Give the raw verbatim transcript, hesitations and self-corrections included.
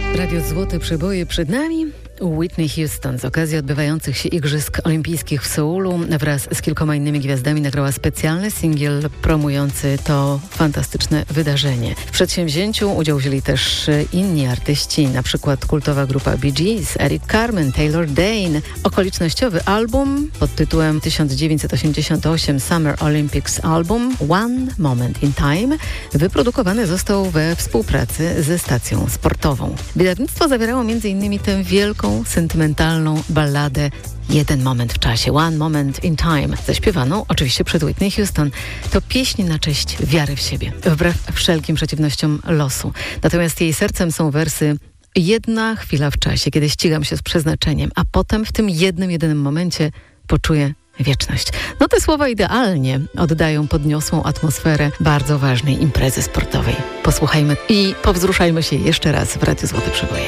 Radio Złote Przeboje przed nami. Whitney Houston z okazji odbywających się Igrzysk Olimpijskich w Seulu wraz z kilkoma innymi gwiazdami nagrała specjalny singiel promujący to fantastyczne wydarzenie. W przedsięwzięciu udział wzięli też inni artyści, na przykład kultowa grupa Bee Gees, Eric Carmen, Taylor Dayne. Okolicznościowy album pod tytułem tysiąc dziewięćset osiemdziesiąt osiem Summer Olympics Album One Moment in Time wyprodukowany został we współpracy ze stacją sportową. Wydawnictwo zawierało między innymi tę wielką sentymentalną balladę Jeden moment w czasie, One Moment in Time, zaśpiewaną oczywiście przed Whitney Houston. To pieśń na cześć wiary w siebie, wbrew wszelkim przeciwnościom losu. Natomiast jej sercem są wersy: jedna chwila w czasie, kiedy ścigam się z przeznaczeniem, a potem w tym jednym, jedynym momencie poczuję wieczność. No te słowa idealnie oddają podniosłą atmosferę bardzo ważnej imprezy sportowej. Posłuchajmy i powzruszajmy się jeszcze raz w Radiu Złote Przeboje.